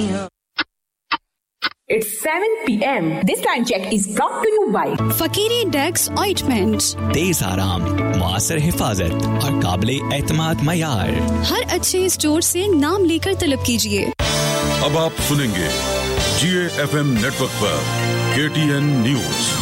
It's 7 p.m. This time check is brought to you by फकीरी desks ointment. तेज आराम, मुआसर हिफाजत और काबिले एतमाद मयार। हर अच्छे स्टोर से नाम लेकर तलब कीजिए। अब आप सुनेंगे GAFM नेटवर्क पर KTN न्यूज।